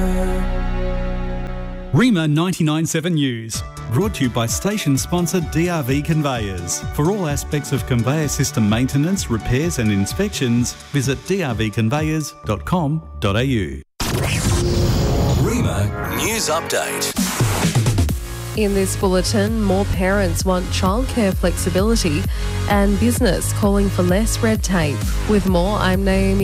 REMA 99.7 News, brought to you by station sponsor DRV Conveyors. For all aspects of conveyor system maintenance, repairs and inspections, visit drvconveyors.com.au. REMA News Update. In this bulletin, more parents want childcare flexibility and business calling for less red tape. With more, I'm Naomi.